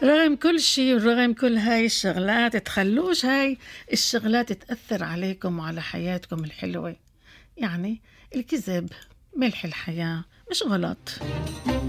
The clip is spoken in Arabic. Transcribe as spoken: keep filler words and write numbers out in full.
رغم كل شي ورغم كل هاي الشغلات تخلوش هاي الشغلات تأثر عليكم وعلى حياتكم الحلوة. يعني الكذب ملح الحياة، مش غلط.